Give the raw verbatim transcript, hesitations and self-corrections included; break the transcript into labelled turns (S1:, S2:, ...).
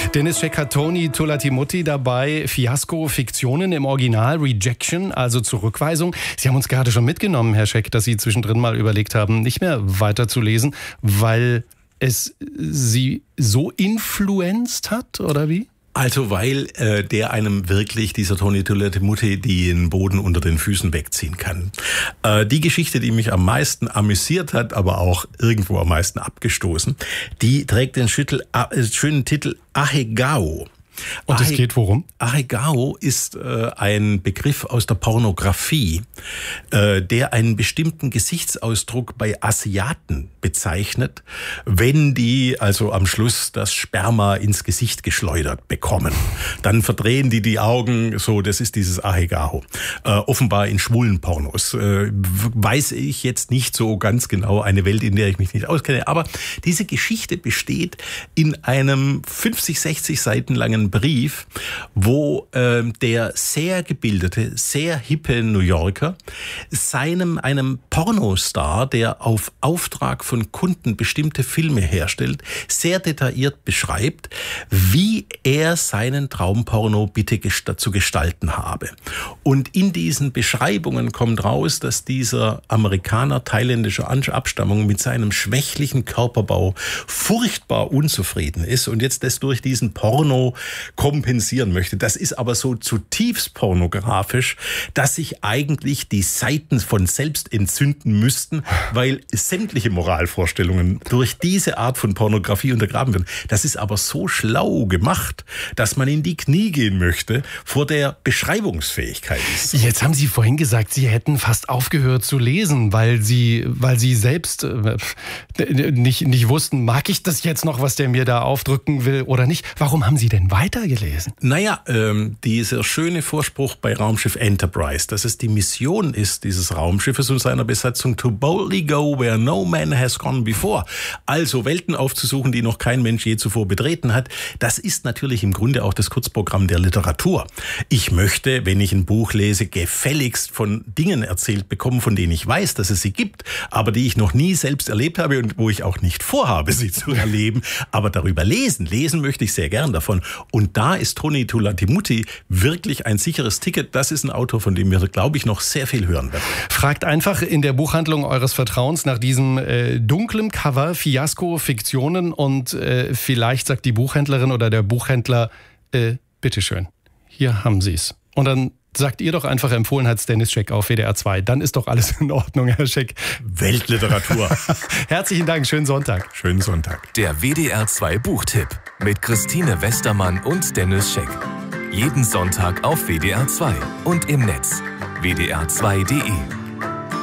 S1: Dennis Scheck hat Tony Tulatimutti dabei. Fiasko, Fiktionen im Original, Rejection, also Zurückweisung. Sie haben uns gerade schon mitgenommen, Herr Scheck, dass Sie zwischendrin mal überlegt haben, nicht mehr weiterzulesen, weil es Sie so influenzt hat, oder wie?
S2: Also weil äh, der einem wirklich, dieser Tony Tulatimutti, den Boden unter den Füßen wegziehen kann. Äh, die Geschichte, die mich am meisten amüsiert hat, aber auch irgendwo am meisten abgestoßen, die trägt den Schüttel, äh, schönen Titel Ahegao.
S1: Und es geht worum?
S2: Ahegao ist äh, ein Begriff aus der Pornografie, äh, der einen bestimmten Gesichtsausdruck bei Asiaten bezeichnet, wenn die also am Schluss das Sperma ins Gesicht geschleudert bekommen. Dann verdrehen die die Augen, so, das ist dieses Ahegao. Äh, offenbar in schwulen Pornos. Äh, weiß ich jetzt nicht so ganz genau, eine Welt, in der ich mich nicht auskenne, aber diese Geschichte besteht in einem fünfzig, sechzig Seiten langen Brief, wo äh, der sehr gebildete, sehr hippe New Yorker seinem, einem Pornostar, der auf Auftrag von Kunden bestimmte Filme herstellt, sehr detailliert beschreibt, wie er seinen Traumporno bitte gest- zu gestalten habe. Und in diesen Beschreibungen kommt raus, dass dieser Amerikaner thailändischer Abstammung mit seinem schwächlichen Körperbau furchtbar unzufrieden ist und jetzt das durch diesen Porno kompensieren möchte. Das ist aber so zutiefst pornografisch, dass sich eigentlich die Seiten von selbst entzünden müssten, weil sämtliche Moralvorstellungen durch diese Art von Pornografie untergraben werden. Das ist aber so schlau gemacht, dass man in die Knie gehen möchte vor der Beschreibungsfähigkeit.
S1: Jetzt haben Sie vorhin gesagt, Sie hätten fast aufgehört zu lesen, weil Sie, weil Sie selbst äh, nicht, nicht wussten, mag ich das jetzt noch, was der mir da aufdrücken will oder nicht? Warum haben Sie denn weitergelesen?
S2: Naja, ähm, dieser schöne Vorspruch bei Raumschiff Enterprise, dass es die Mission ist, dieses Raumschiffes und seiner Besatzung to boldly go where no man has gone before. Also Welten aufzusuchen, die noch kein Mensch je zuvor betreten hat. Das ist natürlich im Grunde auch das Kurzprogramm der Literatur. Ich möchte, wenn ich ein Buch lese, gefälligst von Dingen erzählt bekommen, von denen ich weiß, dass es sie gibt, aber die ich noch nie selbst erlebt habe und wo ich auch nicht vorhabe, sie zu erleben. Aber darüber lesen, lesen möchte ich sehr gern davon. Und da ist Tony Tulatimutti wirklich ein sicheres Ticket. Das ist ein Autor, von dem wir, glaube ich, noch sehr viel hören werden.
S1: Fragt einfach in der Buchhandlung eures Vertrauens nach diesem äh, dunklen Cover, Fiasko, Fiktionen und äh, vielleicht sagt die Buchhändlerin oder der Buchhändler, äh, bitteschön, hier haben Sie es. Und dann sagt ihr doch einfach, empfohlen hat's Dennis Scheck auf W D R zwei. Dann ist doch alles in Ordnung, Herr Scheck.
S2: Weltliteratur.
S1: Herzlichen Dank, schönen Sonntag.
S2: Schönen Sonntag.
S3: Der W D R zwei Buchtipp mit Christine Westermann und Dennis Scheck. Jeden Sonntag auf W D R zwei und im Netz w d r zwei punkt d e.